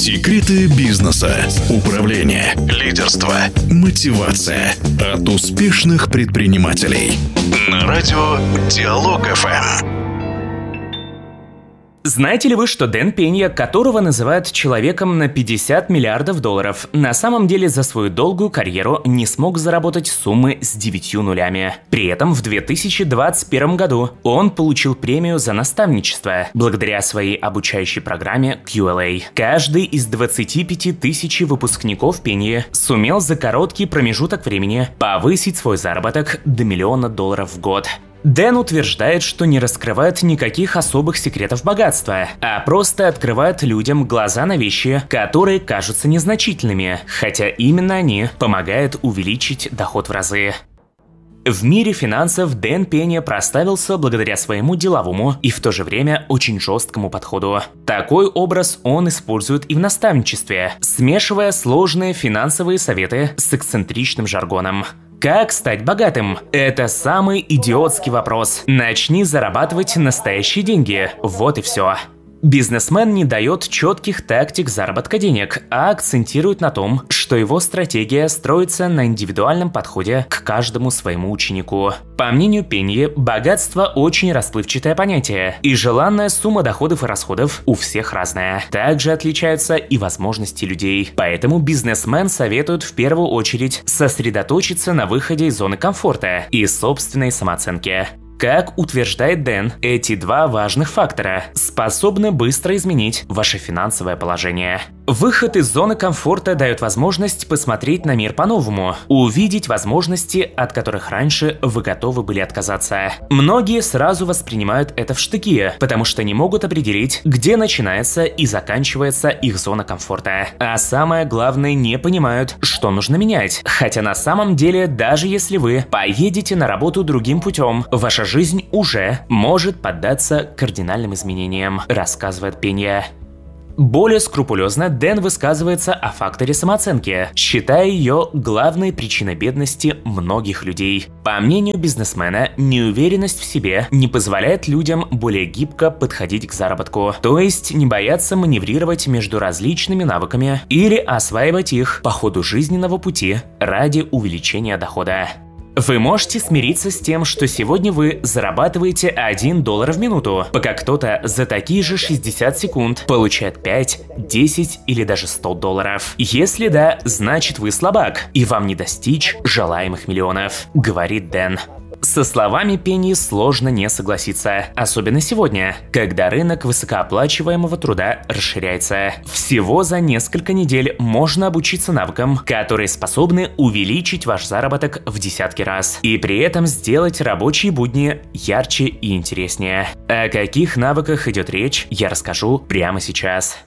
Секреты бизнеса, управления, лидерства, мотивация от успешных предпринимателей. На радио Диалог ФМ. Знаете ли вы, что Дэн Пенья, которого называют человеком на 50 миллиардов долларов, на самом деле за свою долгую карьеру не смог заработать суммы с 9 нулями. При этом в 2021 году он получил премию за наставничество благодаря своей обучающей программе QLA. Каждый из 25 тысяч выпускников Пеньи сумел за короткий промежуток времени повысить свой заработок до $1 миллиона в год. Дэн утверждает, что не раскрывает никаких особых секретов богатства, а просто открывает людям глаза на вещи, которые кажутся незначительными, хотя именно они помогают увеличить доход в разы. В мире финансов Дэн Пенья прославился благодаря своему деловому и в то же время очень жесткому подходу. Такой образ он использует и в наставничестве, смешивая сложные финансовые советы с эксцентричным жаргоном. Как стать богатым? Это самый идиотский вопрос. Начни зарабатывать настоящие деньги. Вот и все. Бизнесмен не дает четких тактик заработка денег, а акцентирует на том, что его стратегия строится на индивидуальном подходе к каждому своему ученику. По мнению Пеньи, богатство очень расплывчатое понятие, и желанная сумма доходов и расходов у всех разная. Также отличаются и возможности людей. Поэтому бизнесмен советует в первую очередь сосредоточиться на выходе из зоны комфорта и собственной самооценке. Как утверждает Дэн, эти два важных фактора способны быстро изменить ваше финансовое положение. Выход из зоны комфорта дает возможность посмотреть на мир по-новому, увидеть возможности, от которых раньше вы готовы были отказаться. Многие сразу воспринимают это в штыки, потому что не могут определить, где начинается и заканчивается их зона комфорта. А самое главное, не понимают, что нужно менять. Хотя на самом деле, даже если вы поедете на работу другим путем, ваша жизнь уже может поддаться кардинальным изменениям, рассказывает Пенья. Более скрупулезно Дэн высказывается о факторе самооценки, считая ее главной причиной бедности многих людей. По мнению бизнесмена, неуверенность в себе не позволяет людям более гибко подходить к заработку, то есть не бояться маневрировать между различными навыками или осваивать их по ходу жизненного пути ради увеличения дохода. Вы можете смириться с тем, что сегодня вы зарабатываете $1 в минуту, пока кто-то за такие же 60 секунд получает 5, 10 или даже $100. Если да, значит вы слабак, и вам не достичь желаемых миллионов, говорит Дэн. Со словами Пеньи сложно не согласиться, особенно сегодня, когда рынок высокооплачиваемого труда расширяется. Всего за несколько недель можно обучиться навыкам, которые способны увеличить ваш заработок в десятки раз, и при этом сделать рабочие будни ярче и интереснее. О каких навыках идет речь, я расскажу прямо сейчас.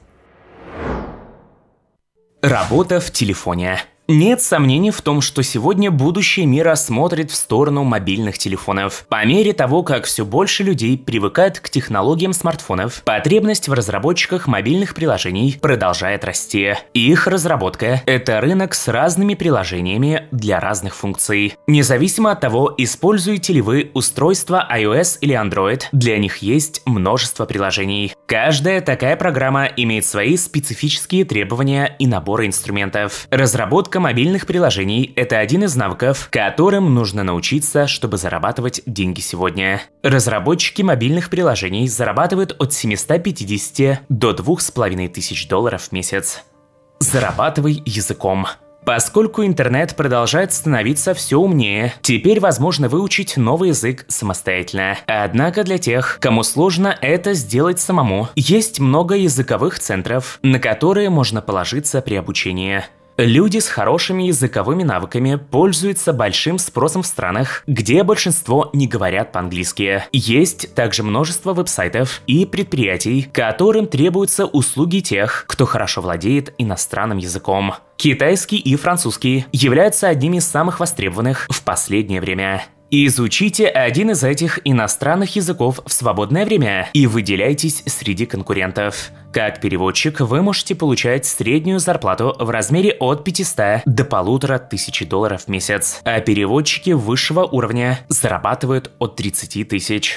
Работа в телефоне. Нет сомнений в том, что сегодня будущее мира смотрит в сторону мобильных телефонов. По мере того, как все больше людей привыкают к технологиям смартфонов, потребность в разработчиках мобильных приложений продолжает расти. Их разработка – это рынок с разными приложениями для разных функций. Независимо от того, используете ли вы устройство iOS или Android, для них есть множество приложений. Каждая такая программа имеет свои специфические требования и наборы инструментов. Разработка мобильных приложений – это один из навыков, которым нужно научиться, чтобы зарабатывать деньги сегодня. Разработчики мобильных приложений зарабатывают от 750 до $2500 в месяц. Зарабатывай языком. Поскольку интернет продолжает становиться все умнее, теперь возможно выучить новый язык самостоятельно. Однако для тех, кому сложно это сделать самому, есть много языковых центров, на которые можно положиться при обучении. Люди с хорошими языковыми навыками пользуются большим спросом в странах, где большинство не говорят по-английски. Есть также множество веб-сайтов и предприятий, которым требуются услуги тех, кто хорошо владеет иностранным языком. Китайский и французский являются одними из самых востребованных в последнее время. Изучите один из этих иностранных языков в свободное время и выделяйтесь среди конкурентов. Как переводчик вы можете получать среднюю зарплату в размере от 500 до $1500 в месяц, а переводчики высшего уровня зарабатывают от 30 тысяч.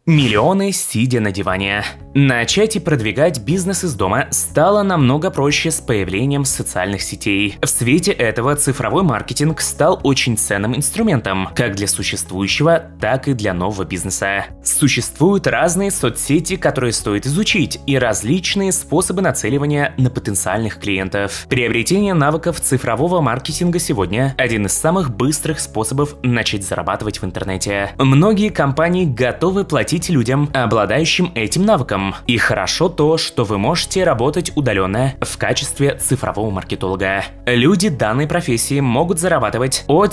Миллионы, сидя на диване. Начать и продвигать бизнес из дома стало намного проще с появлением социальных сетей. В свете этого цифровой маркетинг стал очень ценным инструментом, как для существующего, так и для нового бизнеса. Существуют разные соцсети, которые стоит изучить, и различные способы нацеливания на потенциальных клиентов. Приобретение навыков цифрового маркетинга сегодня – один из самых быстрых способов начать зарабатывать в интернете. Многие компании готовы платить людям, обладающим этим навыком. И хорошо то, что вы можете работать удаленно в качестве цифрового маркетолога. Люди данной профессии могут зарабатывать от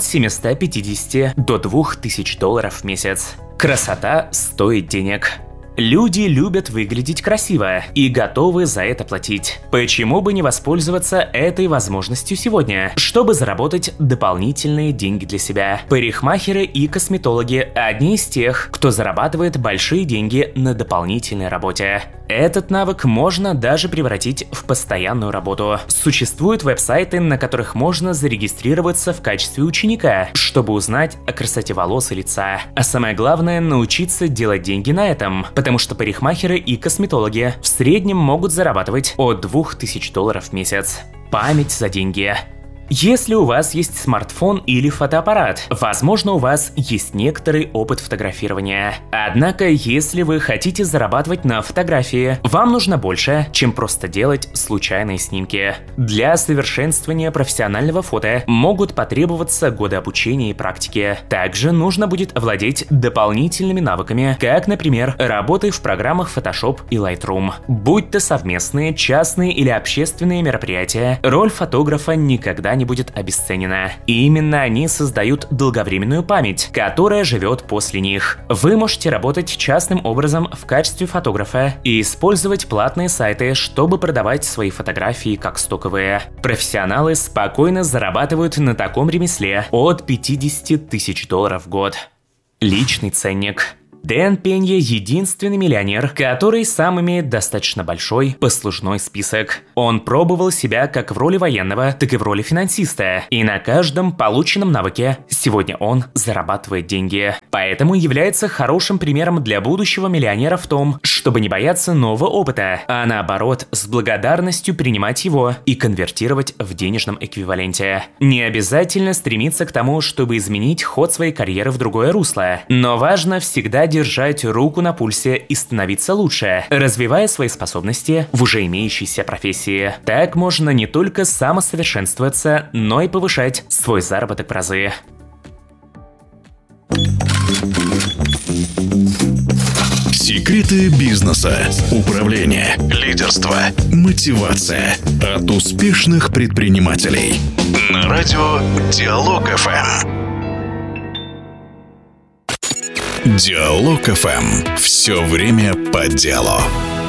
$750 до $2000 в месяц. Красота стоит денег. Люди любят выглядеть красиво и готовы за это платить. Почему бы не воспользоваться этой возможностью сегодня, чтобы заработать дополнительные деньги для себя? Парикмахеры и косметологи – одни из тех, кто зарабатывает большие деньги на дополнительной работе. Этот навык можно даже превратить в постоянную работу. Существуют веб-сайты, на которых можно зарегистрироваться в качестве ученика, чтобы узнать о красоте волос и лица. А самое главное – научиться делать деньги на этом, потому что парикмахеры и косметологи в среднем могут зарабатывать от $2000 в месяц. Память за деньги. Если у вас есть смартфон или фотоаппарат, возможно, у вас есть некоторый опыт фотографирования. Однако, если вы хотите зарабатывать на фотографии, вам нужно больше, чем просто делать случайные снимки. Для совершенствования профессионального фото могут потребоваться годы обучения и практики. Также нужно будет владеть дополнительными навыками, как, например, работой в программах Photoshop и Lightroom. Будь то совместные, частные или общественные мероприятия, роль фотографа никогда не будет обесценена. И именно они создают долговременную память, которая живет после них. Вы можете работать частным образом в качестве фотографа и использовать платные сайты, чтобы продавать свои фотографии как стоковые. Профессионалы спокойно зарабатывают на таком ремесле от $50 000 в год. Личный ценник. Дэн Пенья – единственный миллионер, который сам имеет достаточно большой послужной список. Он пробовал себя как в роли военного, так и в роли финансиста. И на каждом полученном навыке сегодня он зарабатывает деньги. Поэтому является хорошим примером для будущего миллионера в том, чтобы не бояться нового опыта, а наоборот, с благодарностью принимать его и конвертировать в денежном эквиваленте. Не обязательно стремиться к тому, чтобы изменить ход своей карьеры в другое русло, но важно всегда держать руку на пульсе и становиться лучше, развивая свои способности в уже имеющейся профессии. Так можно не только самосовершенствоваться, но и повышать свой заработок в разы. Секреты бизнеса, управление, лидерство, мотивация от успешных предпринимателей. На радио Диалог ФМ. Диалог ФМ. Все время по делу.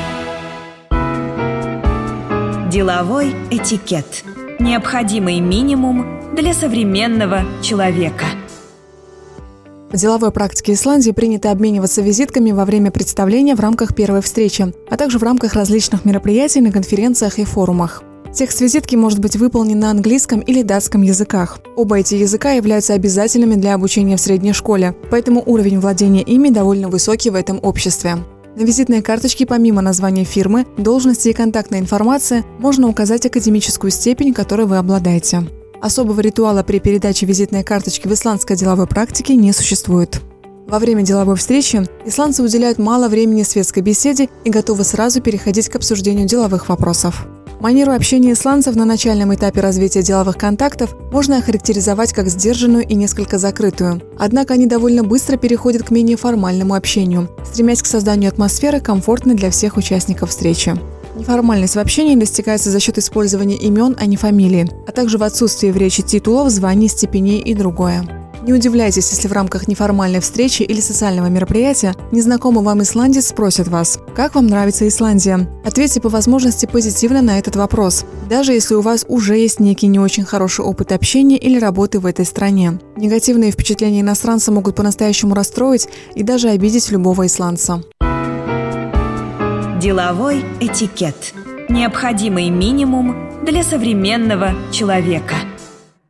Деловой этикет. Необходимый минимум для современного человека. В деловой практике Исландии принято обмениваться визитками во время представления в рамках первой встречи, а также в рамках различных мероприятий на конференциях и форумах. Текст визитки может быть выполнен на английском или датском языках. Оба эти языка являются обязательными для обучения в средней школе, поэтому уровень владения ими довольно высокий в этом обществе. На визитной карточке помимо названия фирмы, должности и контактной информации можно указать академическую степень, которой вы обладаете. Особого ритуала при передаче визитной карточки в исландской деловой практике не существует. Во время деловой встречи исландцы уделяют мало времени светской беседе и готовы сразу переходить к обсуждению деловых вопросов. Манеру общения исландцев на начальном этапе развития деловых контактов можно охарактеризовать как сдержанную и несколько закрытую. Однако они довольно быстро переходят к менее формальному общению, стремясь к созданию атмосферы, комфортной для всех участников встречи. Неформальность в общении достигается за счет использования имен, а не фамилии, а также в отсутствии в речи титулов, званий, степеней и другое. Не удивляйтесь, если в рамках неформальной встречи или социального мероприятия незнакомый вам исландец спросит вас: «Как вам нравится Исландия?» Ответьте по возможности позитивно на этот вопрос, даже если у вас уже есть некий не очень хороший опыт общения или работы в этой стране. Негативные впечатления иностранца могут по-настоящему расстроить и даже обидеть любого исландца. Деловой этикет. Необходимый минимум для современного человека.